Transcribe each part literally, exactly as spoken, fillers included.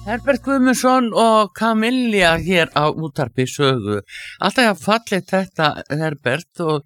Herbert Guðmundsson og Camilla hér á útvarpi sögu. Alltaf ég fallið þetta Herbert og,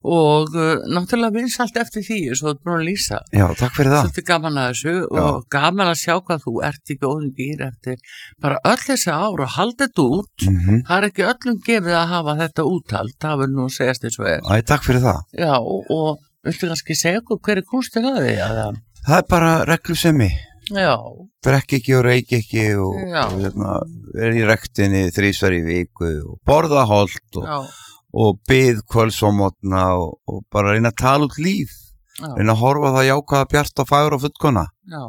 og uh, náttúrulega vinsælt eftir því svo þú búin að lýsa. Já, takk fyrir það. Svolítið gaman að þessu Já. og gaman að sjá hvað þú ert í góðum gýr eftir bara öll þessi ár og halda þetta út. Mm -hmm. Það er ekki öllum gefið að hafa þetta úthald, það verður nú að segjast eins og er. Æ, takk fyrir það. Já, og, og viltu kannski segja okkur hver er kúnstin að því? Að, Það er bara reglusemi. já, Drekk ekki og reik ekki og, Já. og hérna, er í rektinni þrísvar í viku og borða holt og, já, og bið kvölds og mótna og, og bara reyna að tala út líf. já, Reyna að horfa á það jákvæða bjart og fagur og fullkona já.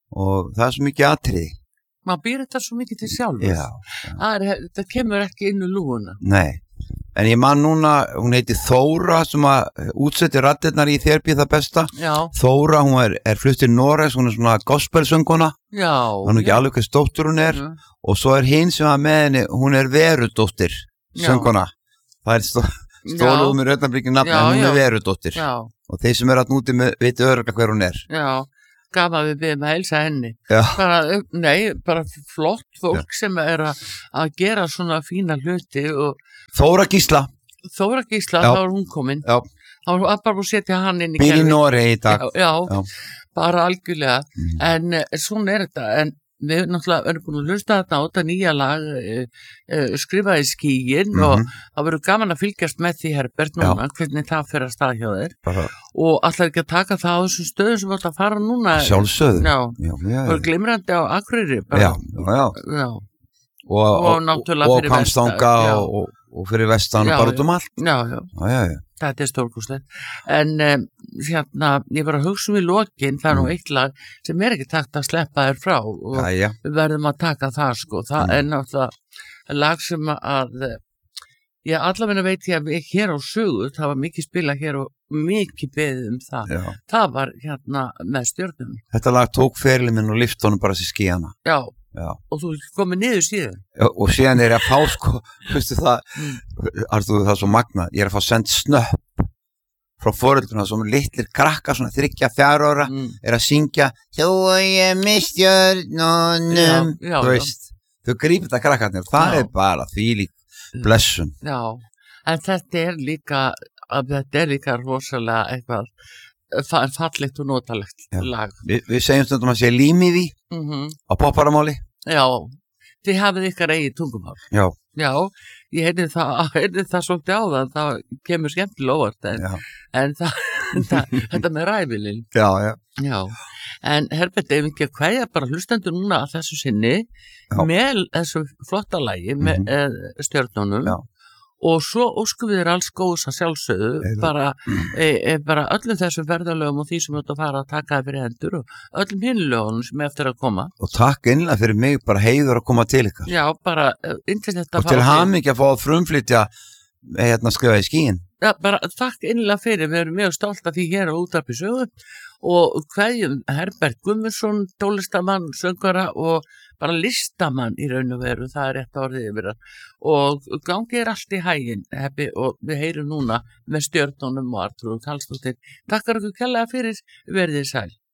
og það er svo mikið atriði. Maður býr þetta svo mikið til sjálfur. Já, Það, er, það kemur ekki inn í lúguna. nei. En ég man núna, hún heiti Þóra sem að útsetti raddirnar í Þér býð það besta. Já, Þóra, hún er, er flutt til Noregs, hún er svona gospelsönguna. já. Hún er ekki alveg hvað stóttur hún er. Já. Og svo er hinn sem var með henni, hún er Verudóttir, Já. sönguna. Það er stó, stóluð með rauðnablikki nafn, Já, en hún já. er Verudóttir. Já, Og þeir sem er að núti með, veitu örgulega hver hún er. já. Gaman við byrjum að heilsa henni. Já, Bara, nei, bara flott fólk sem er að, að gera svona fína hluti og Þóra Gísla, Þóra Gísla, Já. þá er hún komin. Já. Þá er hún bara búin að setja hann inn í býr í kerfið. Noregi í dag. Já, já, Já. bara algjörlega. Mm. En uh, svona er þetta, en við náttúrulega erum búin að hlusta þetta á þetta nýja lag uh, uh, skrifaði skíin Mhm. og það verður gaman að fylgjast með því Herbert núna, hvernig það fer að stað hjá þér Bara og allar ekki að taka það á þessum stöðum sem átt að fara núna. sjálfsögðu. Já, Já, já, það er glimrandi á Akureyri bara. já, já, já. Já, Og, Og náttúrulega og, fyrir og vestan, Hvammstanga já. og, og, og fyrir vestan Já, og bara út um allt. já, já. Já, já, já. Þetta er stórkostlegt. En um, hérna, ég var að hugsa um í lokin, það er nú Mm. eitt lag sem er ekki takt að sleppa þér frá og Jæja. við verðum að taka það sko. Það Mm. er náttúrulega lag sem að, já, allavega veit ég að við hér á sögu, það var mikið spila hér og mikið beðið um það. Já. Það var hérna með stjörnum. Þetta lag tók ferli minn og lyfti honum bara sér skíana. Já, Já. og þú komið niður síðan. Já, og síðan er ég að fá sko, veistu það, Mm. Artur, það er svo magnað, ég er að fá send snöpp frá foreldruna, svo litlir krakkar, svona þriggja, fjara ára, Mm. er að syngja, þú og ég með stjörnunum, Já, já, þú veist, þau grípið þetta krakkarnir, það Já. er bara þvílík blessun. Já, en þetta er líka, að þetta er líka rosalega eitthvað fa- fallegt og notalegt Já. lag. Vi, við segjum stundum að sé límið í Mm á popparamáli. Já, þið hafið ykkar eigið tungumál. Já, Já, ég heyrði það, heyrði það svolítið á það, það kemur skemmtilega óvart, en, já, en það, það, þetta með ræfilinn. já, já. Já, en Herbert, ef ekki að kveðja bara hlustendur núna að þessu sinni Já. með þessu flotta lagi, með Mhm. eh, stjörnunum Já. og svo óskum við þér alls góðs að sjálfsögðu, Eða- bara, e, e, bara öllum þessum verðalögum og því sem þú ert að fara að taka það fyrir hendur og öllum hinlögunum sem er eftir að koma. Og takk innlega fyrir mig, bara heiður að koma til ykkar. Já, bara uh, inntilegt að Og til hamingju að fá að frumflytja hérna skrifa í skíin. Já, bara takk innlega fyrir, við erum mjög stolt af því hér á útvarpi sögu og hverjum Herbert Guðmundsson, tónlistamann, söngara og bara listamann í raun og veru, það er rétt orðið yfir það og gangi er allt í hæginn, Heppi, og við heyrum núna með stjörnunum og Artrúð Karlsdóttir. Takkar okkur kærlega fyrir, verðið sæl.